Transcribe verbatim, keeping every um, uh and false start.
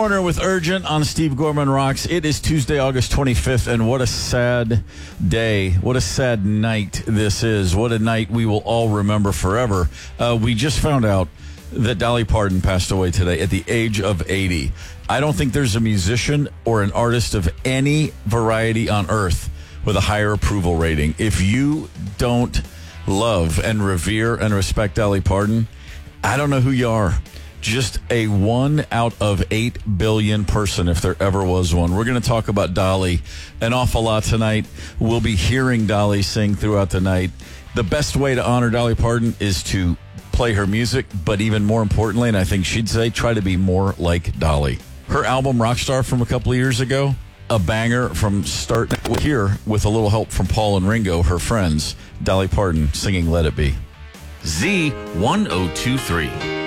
Foreigner with Urgent on Steve Gorman Rocks. It is Tuesday, August twenty-fifth, and what a sad day. What a sad night this is. What a night we will all remember forever. Uh, we just found out that Dolly Parton passed away today at the age of eighty. I don't think there's a musician or an artist of any variety on earth with a higher approval rating. If you don't love and revere and respect Dolly Parton, I don't know who you are. Just a one out of eight billion person, if there ever was one. We're going to talk about Dolly an awful lot tonight. We'll be hearing Dolly sing throughout the night. The best way to honor Dolly Parton is to play her music, but even more importantly, and I think she'd say, try to be more like Dolly. Her album, Rockstar, from a couple of years ago, a banger from start here with a little help from Paul and Ringo, her friends. Dolly Parton singing Let It Be. Z one oh two three.